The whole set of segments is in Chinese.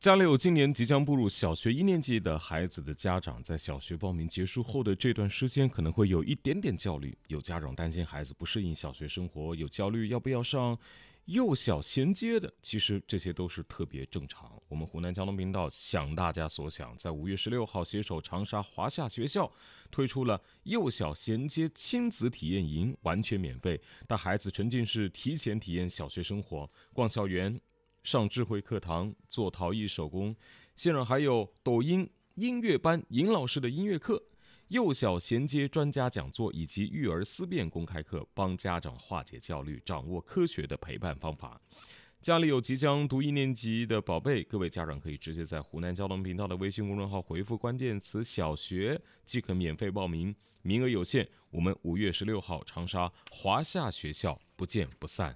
家里有今年即将步入小学1年级的孩子的家长，在小学报名结束后的这段时间可能会有一点点焦虑。有家长担心孩子不适应小学生活，有焦虑要不要上幼小衔接的，其实这些都是特别正常。我们湖南交通频道想大家所想，在5月16号携手长沙华夏学校推出了幼小衔接亲子体验营，完全免费，带孩子沉浸式提前体验小学生活，逛校园，上智慧课堂，做陶艺手工，现场还有抖音音乐班尹老师的音乐课，幼小衔接专家讲座以及育儿思辨公开课，帮家长化解焦虑，掌握科学的陪伴方法。家里有即将读1年级的宝贝，各位家长可以直接在湖南交通频道的微信公众号回复关键词小学即可免费报名，名额有限，我们5月16号长沙华夏学校不见不散。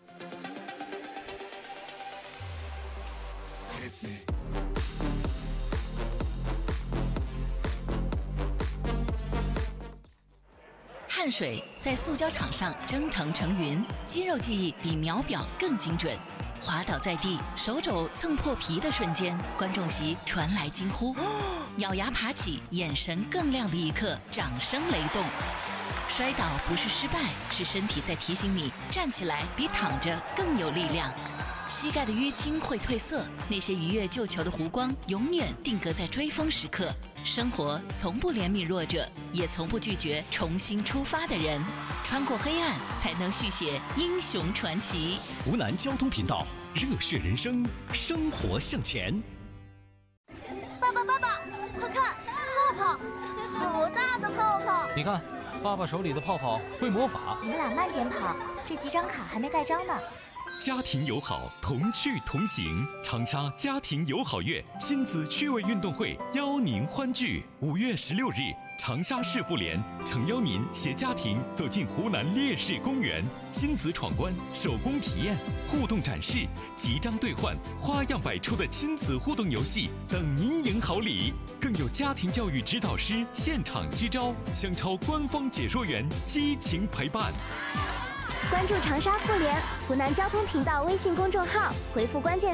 汗水在塑胶场上蒸腾成云，肌肉记忆比秒表更精准。滑倒在地，手肘蹭破皮的瞬间，观众席传来惊呼；咬牙爬起，眼神更亮的一刻，掌声雷动。摔倒不是失败，是身体在提醒你站起来比躺着更有力量。膝盖的淤青会褪色，那些愉悦救球的弧光永远定格在追风时刻。生活从不怜悯弱者，也从不拒绝重新出发的人。穿过黑暗，才能续写英雄传奇。 湖南交通频道，热血人生，生活向前。 爸爸，快看，泡泡，好大的泡泡！ 你看，爸爸手里的泡泡会魔法。 你们俩慢点跑，这几张卡还没盖章呢。 家庭友好，同趣同行。长沙家庭友好月亲子趣味运动会邀您欢聚。5月16日，长沙市妇联诚邀您携家庭走进湖南烈士公园，亲子闯关、手工体验、互动展示、集章兑换、花样百出的亲子互动游戏等您赢好礼，更有家庭教育指导师现场支招，香超官方解说员激情陪伴。 关注长沙妇联湖南交通频道微信公众号，回复关键